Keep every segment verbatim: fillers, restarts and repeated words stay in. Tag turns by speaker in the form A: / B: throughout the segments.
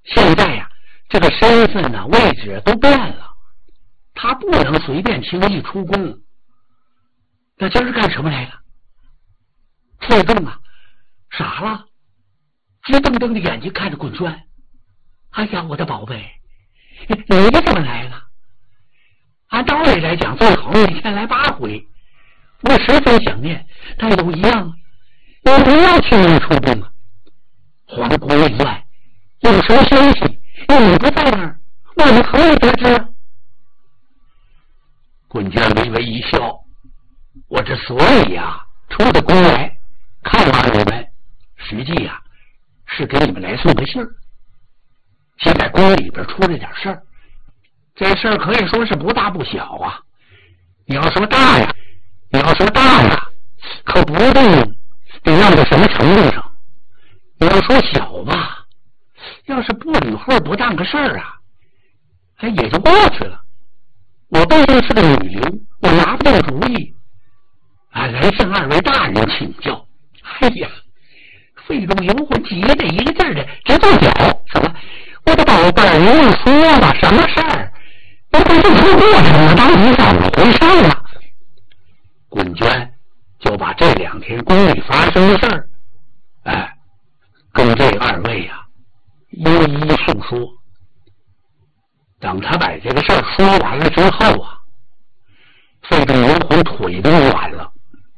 A: 现在呀、啊，这个身份呢、位置都变了，他不能随便轻易出宫。那今儿干什么来了？费仲啊，傻了，直瞪瞪的眼睛看着滚栓。哎呀，我的宝贝，你怎么来了？按道理来讲，最好每天来八回。我十分想念，但都一样，我不要轻易出宫啊！皇宫内外有什么消息？你不在那儿，我们可以得知。滚娟微微一笑，我之所以呀、啊、出的宫来看望你们，实际呀、啊、是给你们来送个信儿。现在宫里边出了点事儿，这事儿可以说是不大不小啊。你要说大呀，你要说大呀，可不定得让到什么程度上。你要说小吧，要是不捋后不当个事儿啊，哎，也就过去了。我毕竟是个女流，我拿不定主意，啊，来向二位大人请教。哎呀，费仲游魂急的一个劲儿的直跺脚，什么？我的宝贝儿，您说吧，什么事儿？我不是出过程了，到底怎么回事啊？滚娟就把这两天宫里发生的事儿，哎，跟这二位呀、啊、一一诉说。等他把这个事儿说完了之后啊，费仲游魂腿都软了。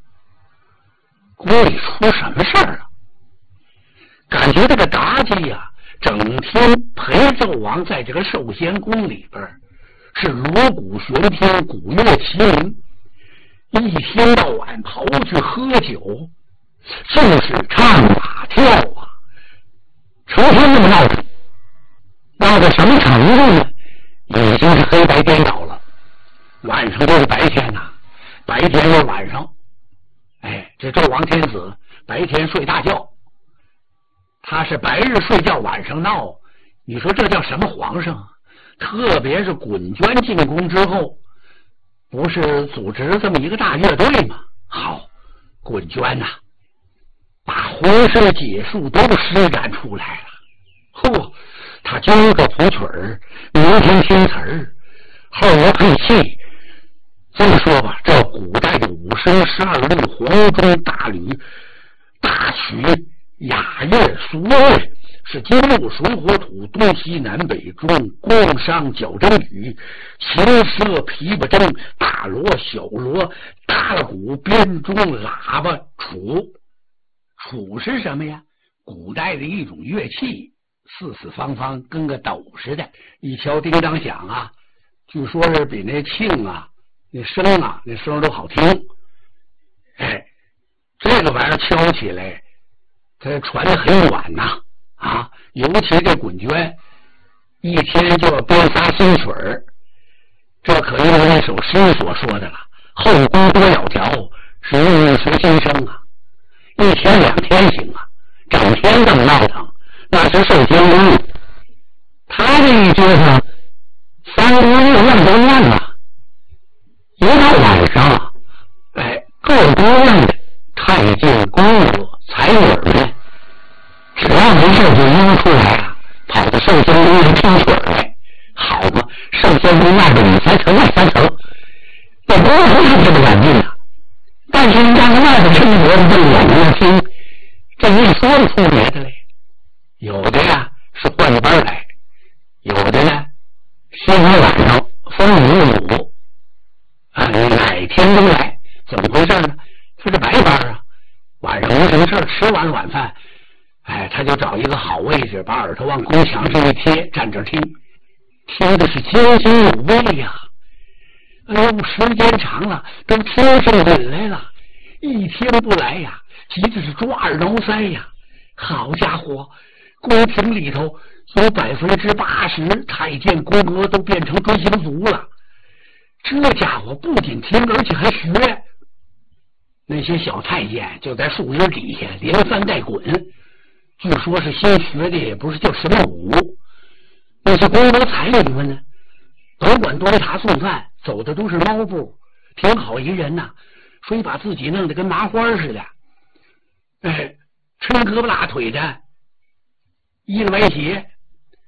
A: 宫里出什么事儿啊？感觉这个妲己呀、啊，整天陪纣王在这个寿仙宫里边是锣鼓喧天，鼓乐齐鸣，一天到晚跑去喝酒，就是唱马跳啊，成天这么闹腾，闹到什么程度呢？已经是黑白颠倒了，晚上就是白天呐、啊，白天是晚上。哎，这纣王天子白天睡大觉，他是白日睡觉，晚上闹，你说这叫什么皇上？特别是滚娟进宫之后，不是组织这么一个大乐队吗？好，滚娟呐、啊，把浑身解数都施展出来了。嚯，他今儿个谱曲儿，明天听词儿，后儿配戏。这么说吧，这古代的五声十二律、黄钟大吕、大曲、雅乐、俗乐，是金木水火土、东西南北中、宫商角征羽、琴瑟琵琶筝、大锣小锣、大了鼓、编钟、喇叭、杵。杵是什么呀？古代的一种乐器，四四方方，跟个斗似的，一敲叮当响啊，据说是比那磬啊那声啊那声都好听。哎，这个玩意儿敲起来它传得很远呐 啊, 啊尤其这滚娟一天就要编仨新曲儿，这可用那首诗所说的了，后宫多窈窕，是日学新声啊，一天两天行啊，整天这么闹腾，那是寿仙宫。他这一折腾三宫六院都乱了。一到晚上，哎，各宫院的太监、宫女、才女们，只要没事就拎出来啊，跑到寿仙宫去听曲来。好嘛，寿仙宫外边里三层外三层，这宫不是这么干净啊。但是让外边听着这么眼睛听，这一说不出别的来。有的呀是换着班来，有的呢今天晚上风雨无阻。啊，哪天都来，怎么回事呢？他是白班啊，晚上没什么事，吃完晚饭，哎，他就找一个好位置，把耳朵往宫墙上一贴，站这听，听的是津津有味呀。哎呦，时间长了，都听上瘾来了，一天不来呀，急着是抓耳挠腮呀。好家伙，宫廷里头有百分之八十太监宫娥都变成追星族了。这家伙不仅听，而且还学。那些小太监就在树荫底下连翻带滚，据说是新学的，也不是叫什么舞。那些宫娥才女们呢，都管端茶送饭，走的都是猫步，挺好一人呐、啊，所以把自己弄得跟麻花似的，哎，抻胳膊拉腿的，一了歪斜，